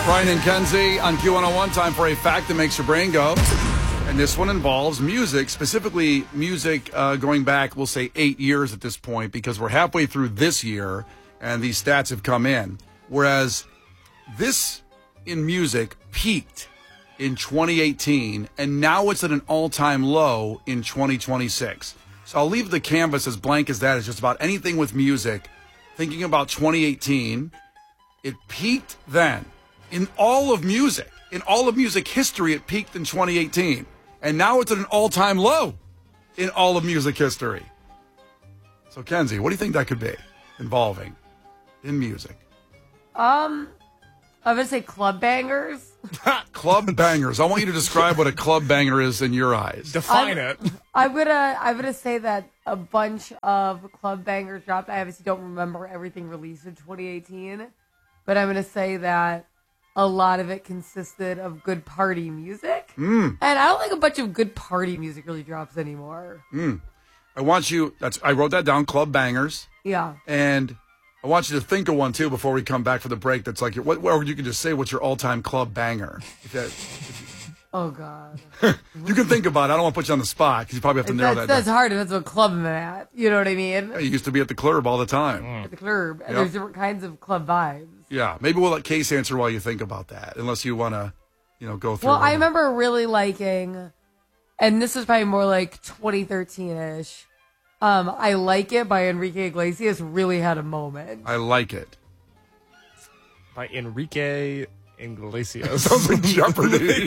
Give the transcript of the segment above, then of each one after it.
Brian and Kenzie on Q101. Time for a fact that makes your brain go. And this one involves music, specifically music going back, we'll say 8 years at this point, because we're halfway through this year and these stats have come in. Whereas this in music peaked in 2018 and now it's at an all-time low in 2026. So I'll leave the canvas as blank as that. It's just about anything with music. Thinking about 2018, it peaked then. In all of music history, it peaked in 2018. And now it's at an all-time low in all of music history. So, Kenzie, what do you think that could be involving in music? I'm going to say club bangers. Club bangers. I want you to describe what a club banger is in your eyes. Define it. I'm gonna say that a bunch of club bangers dropped. I obviously don't remember everything released in 2018, but I'm gonna say that a lot of it consisted of good party music. And I don't think a bunch of good party music really drops anymore. I want you, I wrote that down, club bangers. Yeah. And I want you to think of one, too, before we come back for the break that's like, or you can just say what's your all-time club banger. Oh, God. You can think about it. I don't want to put you on the spot because you probably have to narrow that down. That's hard. That's what club I'm at. You know what I mean? Yeah, you used to be at the club all the time. At the club. And there's different kinds of club vibes. Yeah. Maybe we'll let Case answer while you think about that, unless you want to, go through. Well, I remember really liking, and this is probably more like 2013-ish, I Like It by Enrique Iglesias really had a moment. I Like It. By Enrique Iglesias. Sounds like Jeopardy.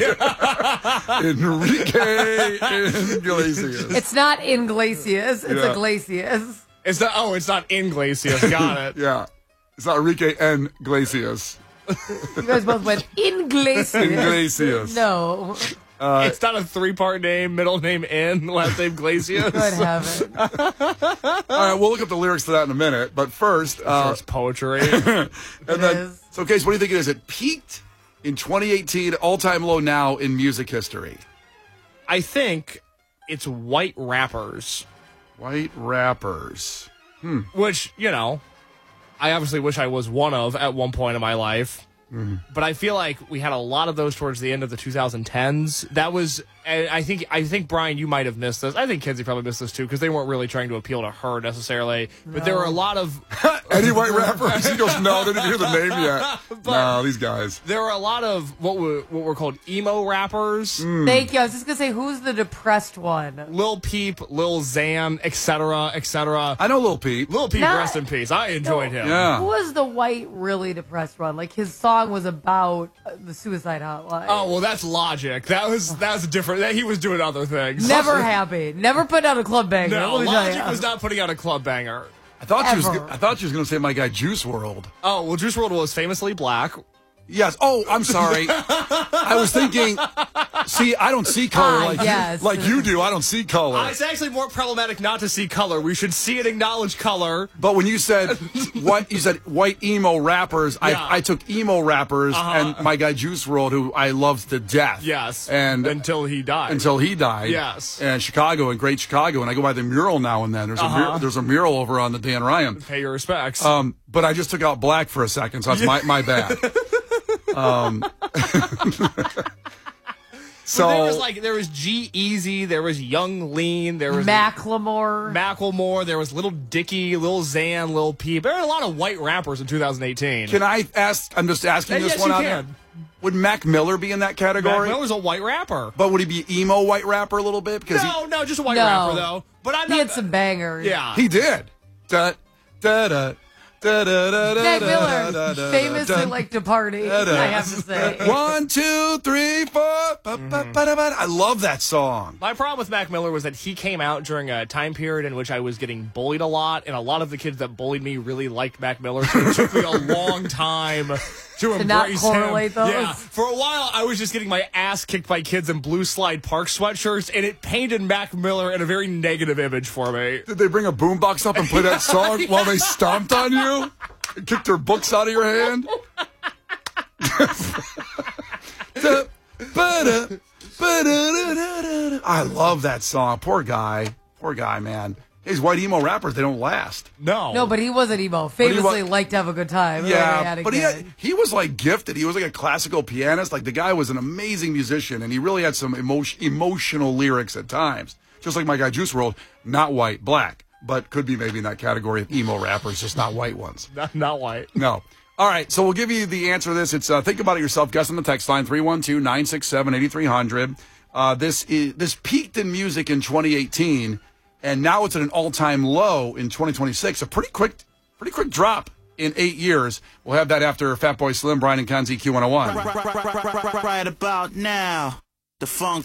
Enrique Iglesias. It's not Iglesias, it's Iglesias. It's not Iglesias. Got it. Yeah. It's not Enrique and Iglesias. You guys both went Iglesias. Iglesias. No. It's not a three-part name, middle name N, last name Iglesias. Good heaven. All right, we'll look up the lyrics to that in a minute. But first, it's poetry. So, Case, what do you think it is? It peaked in 2018, all-time low now in music history. I think it's white rappers. White rappers. Which, I obviously wish I was one of at one point in my life. But I feel like we had a lot of those towards the end of the 2010s. That was, I think Brian, you might have missed this. I think Kenzie probably missed this too because they weren't really trying to appeal to her necessarily. But there were a lot of any white rappers. He goes, no, they didn't hear the name yet. No, these guys. There were a lot of what were called emo rappers. Thank you. I was just gonna say, who's the depressed one? Lil Peep, Lil Xan, etc., etc. I know Lil Peep. Lil Peep, rest in peace. I enjoyed him. Yeah. Who was the white, really depressed one? Like his song was about the suicide hotline. Oh well, that's Logic. That was different. He was doing other things. Never happy. Never put out a club banger. No, Logic was not putting out a club banger. I thought she was going to say my guy Juice WRLD. Oh well, Juice WRLD was famously black. Yes. Oh, I'm sorry. I was thinking. See, I don't see color like you do. I don't see color. It's actually more problematic not to see color. We should see and acknowledge color. But when you said white emo rappers, I took emo rappers and my guy Juice WRLD, who I loved to death. Yes. And until he died. Yes. And Chicago and Great Chicago, and I go by the mural now and then. There's a mural over on the Dan Ryan. Pay your respects. But I just took out black for a second, so that's my bad. So there was G-Eazy, there was Young Lean, there was Macklemore, there was Lil Dicky, Lil Xan, Lil Peep. There were a lot of white rappers in 2018. Can I ask? I'm just asking this one out here. Would Mac Miller be in that category? Mac Miller's a white rapper. But would he be emo white rapper a little bit? Because no, just a white rapper though. But he had some bangers. Yeah, he did. Mac Miller famously liked to party. I have to say. 1, 2, 3, 4. I love that song. My problem with Mac Miller was that he came out during a time period in which I was getting bullied a lot, and a lot of the kids that bullied me really liked Mac Miller. So it took me a long time to embrace not correlate him. those. Yeah, for a while I was just getting my ass kicked by kids in Blue Slide Park sweatshirts, and it painted Mac Miller in a very negative image for me. Did they bring a boombox up and play that song while they stomped on you? And kicked their books out of your hand? I love that song. Poor guy, man. These white emo rappers, they don't last. No, but he wasn't emo. Famously liked to have a good time. Yeah, but he was like gifted. He was like a classical pianist. Like the guy was an amazing musician, and he really had some emotional lyrics at times. Just like my guy Juice WRLD, not white, black, but could be maybe in that category of emo rappers, just not white ones. Not white. No. All right, so we'll give you the answer to this. It's think about it yourself. Guess on the text line 312-967-8300. This peaked in music in 2018. And now it's at an all-time low in 2026. A pretty quick drop in 8 years. We'll have that after Fatboy Slim, Brian and Kenzie, Q101. Right about now, the funk